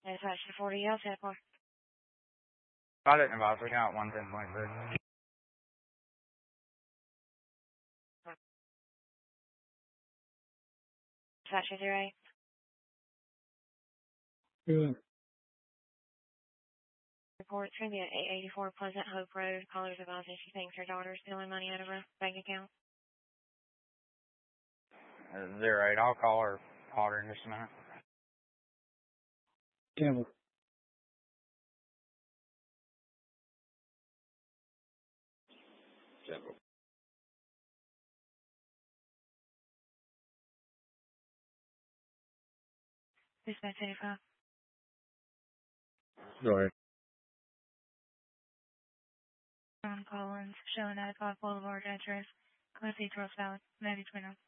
Dispatch to 40 L, Park. Pilot advice, we got 110.6. Dispatch to 08. Good. Report Trivia 884 Pleasant Hope Road. Caller's advised that she thinks her daughter's stealing money out of her bank account. 08, I'll call her in just a minute. Campbell. Dispatch 85. Go ahead. John Collins, showing 95 Boulevard address, Cliff East, Rose Valley, maybe between them.